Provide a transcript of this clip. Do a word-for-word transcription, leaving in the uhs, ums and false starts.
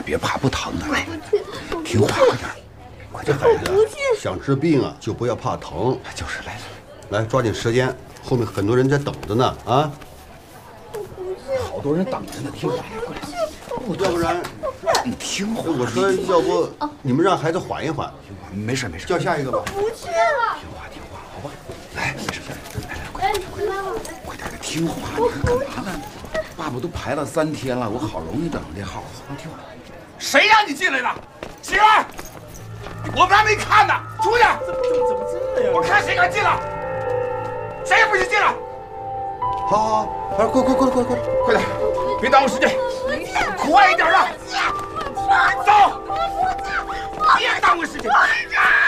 别怕，不疼的，来，听话，快点，快点， 孩子，想治病啊，就不要怕疼。 就是，来来，来，抓紧时间，后面很多人在等着呢啊！ 好多人等着呢，听话点，过来。 要不然， 你听话。 我说，要不你们让孩子缓一缓。 没事没事， 叫下一个吧。 不去了。 听话听话，好吧？来，没事，来来，快点快点，快点的，听话，你干嘛呢？爸爸都排了三天了，我好容易等上这号，听话。谁让你进来的？起来！我们还没看呢，出去！ 怎么怎么这样？ 我看谁敢进来，谁也不许进来！ 好好好，快快快快快快点，别耽误时间，快一点的，走，别耽误时间。